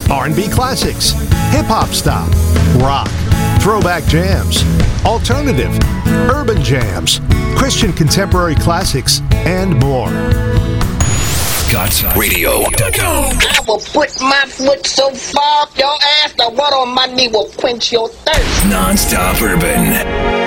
R&B classics, hip-hop style, rock, throwback jams, alternative, urban jams, Christian contemporary classics, and more. GodsRadio.com. I will put my foot so far up your ass, the water on my knee will quench your thirst. Non-stop urban.